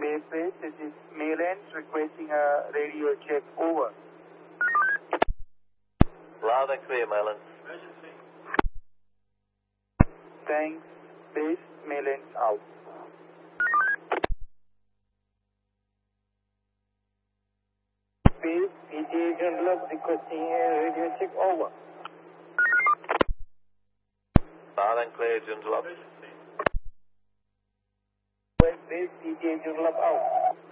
base base. This is Maylands requesting a radio check. Over. Loud and clear, Maylands. Thanks. Base Maylands out. Base PGA Journal requesting a radio check. Over. Loud and clear, Joondalup. Base PGA Journal out.